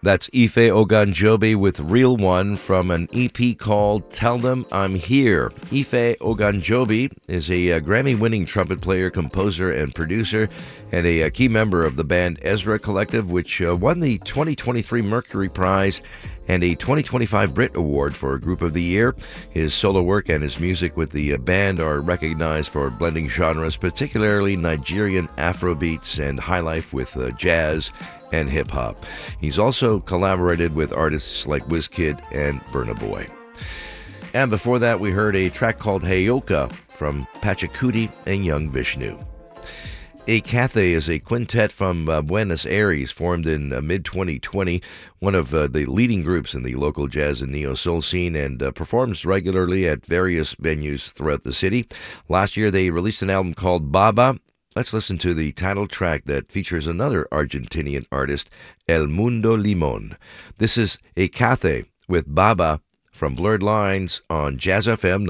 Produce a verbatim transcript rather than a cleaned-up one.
That's Ife Ogunjobi with Real One from an E P called Tell Them I'm Here. Ife Ogunjobi is a uh, Grammy-winning trumpet player, composer, and producer, and a, a key member of the band Ezra Collective, which uh, won the twenty twenty-three Mercury Prize and a twenty twenty-five Brit Award for Group of the Year. His solo work and his music with the uh, band are recognized for blending genres, particularly Nigerian Afrobeats and highlife with uh, jazz and hip-hop. He's also collaborated with artists like Wizkid and Burna Boy. And before that, we heard a track called Heyoka from Pachacuti and Young Vishnu. A Cathay is a quintet from uh, Buenos Aires formed in uh, mid twenty twenty, one of uh, the leading groups in the local jazz and neo-soul scene, and uh, performs regularly at various venues throughout the city. Last year, they released an album called Baba. Let's listen to the title track that features another Argentinian artist, El Mundo Limon. This is A Cathay with Baba from Blurred Lines on Jazz F M